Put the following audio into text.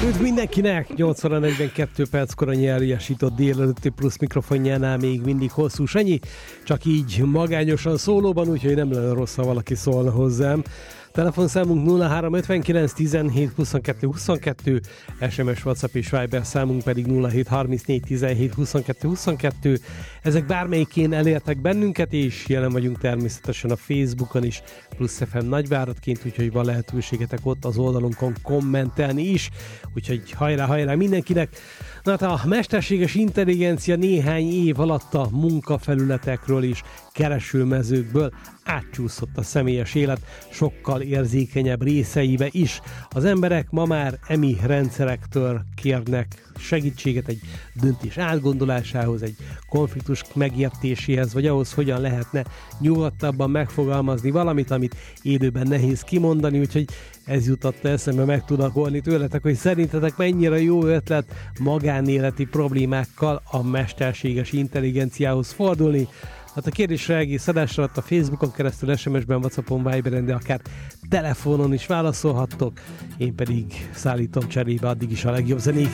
délelőtt mindenkinek! 8 óra 42 perckor a nyelviesított délelőtti plusz mikrofonjánál még mindig Hosszú Sanyi, csak így magányosan szólóban, úgyhogy nem lenne rossz, ha valaki szólna hozzám. Telefonszámunk 0359 17 22 22, SMS, WhatsApp és Viber számunk pedig 0734 17 22 22. Ezek bármelyikén elértek bennünket, és jelen vagyunk természetesen a Facebookon is, Plusz FM Nagyváradként, úgyhogy van lehetőségetek ott az oldalunkon kommentelni is, úgyhogy hajrá mindenkinek! Na hát a mesterséges intelligencia néhány év alatt a munkafelületekről és keresőmezőkből átcsúszott a személyes élet sokkal érzékenyebb részeibe is. Az emberek ma már EMI rendszerektől kérnek segítséget egy döntés átgondolásához, egy konfliktus megértéséhez, vagy ahhoz, hogyan lehetne nyugodtabban megfogalmazni valamit, amit élőben nehéz kimondani, úgyhogy ez jutatta eszembe megtudakolni tőletek, hogy szerintetek mennyire jó ötlet magánéleti problémákkal a mesterséges intelligenciához fordulni. Hát a kérdésre egész adás alatt a Facebookon keresztül, SMS-ben, WhatsAppon, Viberen, de akár telefonon is válaszolhattok. Én pedig szállítom cserébe addig is a legjobb zenét.